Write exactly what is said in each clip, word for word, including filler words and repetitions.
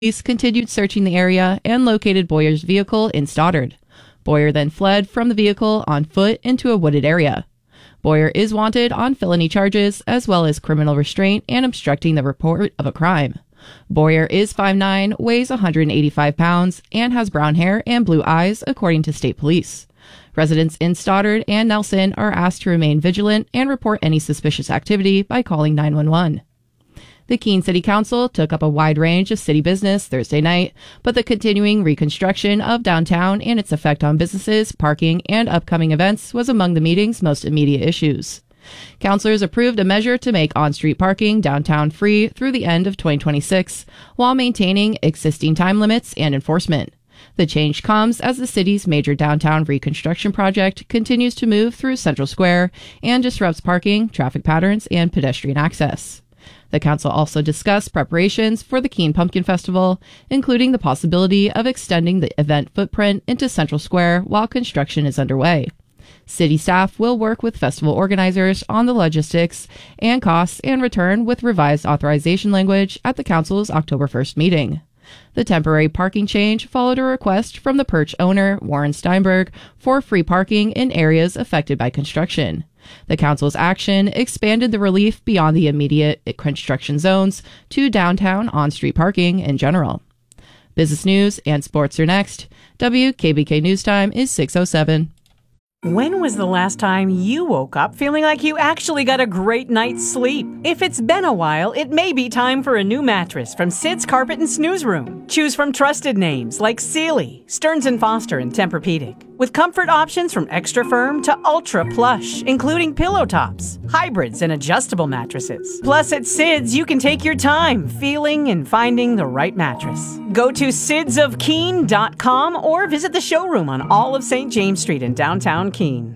Police continued searching the area and located Boyer's vehicle in Stoddard. Boyer then fled from the vehicle on foot into a wooded area. Boyer is wanted on felony charges as well as criminal restraint and obstructing the report of a crime. Boyer is five nine, weighs one hundred eighty-five pounds, and has brown hair and blue eyes, according to state police. Residents in Stoddard and Nelson are asked to remain vigilant and report any suspicious activity by calling nine one one. The Keene City Council took up a wide range of city business Thursday night, but the continuing reconstruction of downtown and its effect on businesses, parking, and upcoming events was among the meeting's most immediate issues. Councilors approved a measure to make on-street parking downtown free through the end of twenty twenty-six, while maintaining existing time limits and enforcement. The change comes as the city's major downtown reconstruction project continues to move through Central Square and disrupts parking, traffic patterns, and pedestrian access. The council also discussed preparations for the Keene Pumpkin Festival, including the possibility of extending the event footprint into Central Square while construction is underway. City staff will work with festival organizers on the logistics and costs and return with revised authorization language at the council's October first meeting. The temporary parking change followed a request from the Perch owner, Warren Steinberg, for free parking in areas affected by construction. The council's action expanded the relief beyond the immediate construction zones to downtown on-street parking in general. Business news and sports are next. W K B K News Time is six oh seven. When was the last time you woke up feeling like you actually got a great night's sleep? If it's been a while, it may be time for a new mattress from Sid's Carpet and Snooze Room. Choose from trusted names like Sealy, Stearns and Foster, and Tempur-Pedic. With comfort options from extra firm to ultra plush, including pillow tops, hybrids, and adjustable mattresses. Plus, at Sid's, you can take your time feeling and finding the right mattress. Go to sids of keene dot com or visit the showroom on all of Saint James Street in downtown Keene.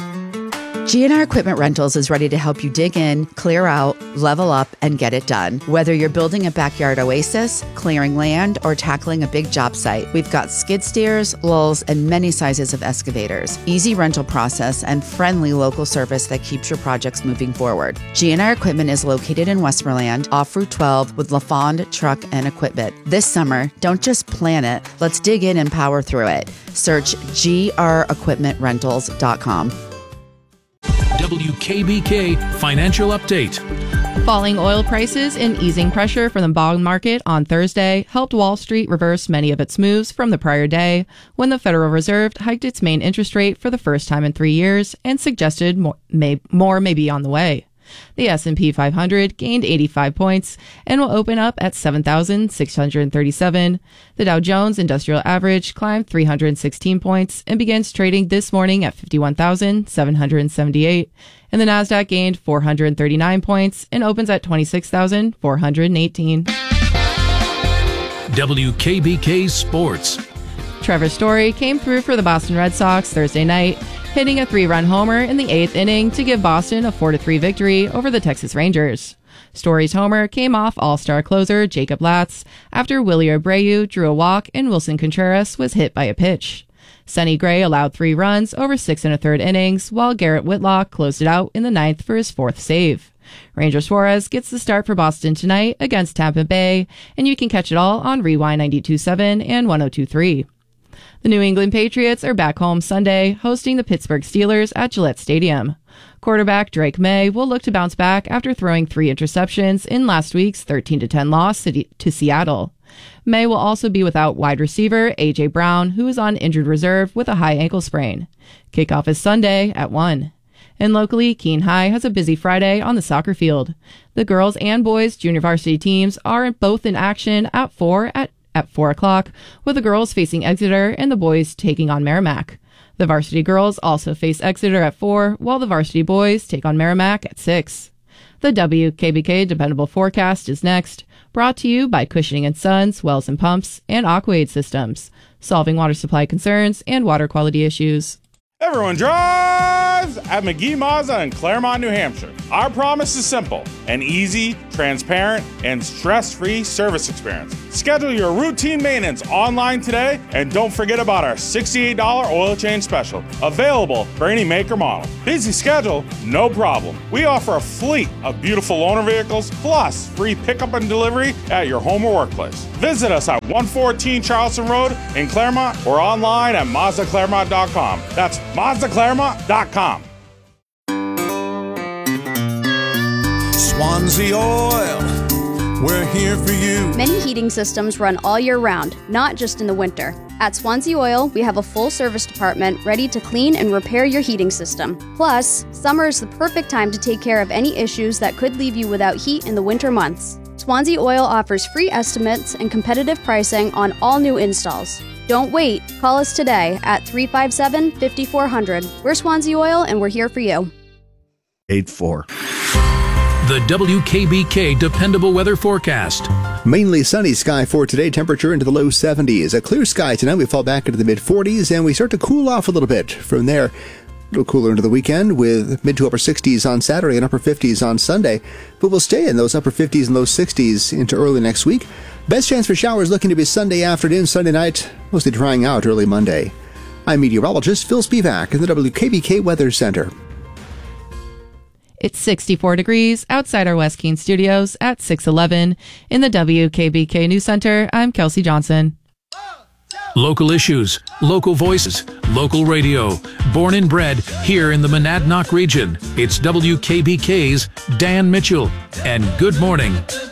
G and R Equipment Rentals is ready to help you dig in, clear out, level up, and get it done. Whether you're building a backyard oasis, clearing land, or tackling a big job site, we've got skid steers, lulls, and many sizes of excavators. Easy rental process and friendly local service that keeps your projects moving forward. G and R Equipment is located in Westmoreland, off Route twelve, with LaFond Truck and Equipment. This summer, don't just plan it, let's dig in and power through it. Search G R equipment rentals dot com. W K B K Financial Update. Falling oil prices and easing pressure from the bond market on Thursday helped Wall Street reverse many of its moves from the prior day when the Federal Reserve hiked its main interest rate for the first time in three years and suggested more may, more may be on the way. The S and P five hundred gained eighty-five points and will open up at seven thousand six hundred thirty-seven. The Dow Jones Industrial Average climbed three hundred sixteen points and begins trading this morning at fifty-one thousand seven hundred seventy-eight. And the Nasdaq gained four hundred thirty-nine points and opens at twenty-six thousand four hundred eighteen. W K B K Sports. Trevor Story came through for the Boston Red Sox Thursday night, hitting a three-run homer in the eighth inning to give Boston a four to three victory over the Texas Rangers. Story's homer came off all-star closer Jacob Latz after Willie Abreu drew a walk and Wilson Contreras was hit by a pitch. Sonny Gray allowed three runs over six and a third innings, while Garrett Whitlock closed it out in the ninth for his fourth save. Ranger Suarez gets the start for Boston tonight against Tampa Bay, and you can catch it all on Rewind ninety-two point seven and one oh two point three. The New England Patriots are back home Sunday, hosting the Pittsburgh Steelers at Gillette Stadium. Quarterback Drake May will look to bounce back after throwing three interceptions in last week's thirteen to ten loss to Seattle. May will also be without wide receiver A J Brown, who is on injured reserve with a high ankle sprain. Kickoff is Sunday at one. And locally, Keene High has a busy Friday on the soccer field. The girls and boys junior varsity teams are both in action at four at at four o'clock, with the girls facing Exeter and the boys taking on Merrimack. The varsity girls also face Exeter at four, while the varsity boys take on Merrimack at six. The W K B K Dependable Forecast is next, brought to you by Cushioning and Sons, Wells and Pumps, and Aquaid Systems, solving water supply concerns and water quality issues. Everyone drive! arrives at McGee Mazda in Claremont, New Hampshire. Our promise is simple: an easy, transparent, and stress-free service experience. Schedule your routine maintenance online today, and don't forget about our sixty-eight dollars oil change special, available for any make or model. Busy schedule? No problem. We offer a fleet of beautiful loaner vehicles, plus free pickup and delivery at your home or workplace. Visit us at one fourteen Charleston Road in Claremont or online at Mazda Claremont dot com. That's Mazda Claremont dot com. Swansea Oil, we're here for you. Many heating systems run all year round, not just in the winter. At Swansea Oil, we have a full service department ready to clean and repair your heating system. Plus, summer is the perfect time to take care of any issues that could leave you without heat in the winter months. Swansea Oil offers free estimates and competitive pricing on all new installs. Don't wait. Call us today at three five seven, five four zero zero. We're Swansea Oil, and we're here for you. eight four. The W K B K Dependable Weather Forecast. Mainly sunny sky for today, temperature into the low seventies. A clear sky tonight, we fall back into the mid forties, and we start to cool off a little bit. From there, a little cooler into the weekend with mid to upper sixties on Saturday and upper fifties on Sunday. But we'll stay in those upper fifties and low sixties into early next week. Best chance for showers looking to be Sunday afternoon, Sunday night, mostly drying out early Monday. I'm meteorologist Phil Spivak in the W K B K Weather Center. It's sixty-four degrees outside our West Keene studios at six eleven. In the W K B K News Center, I'm Kelsey Johnson. Local issues, local voices, local radio. Born and bred here in the Monadnock region. It's W K B K's Dan Mitchell. And good morning.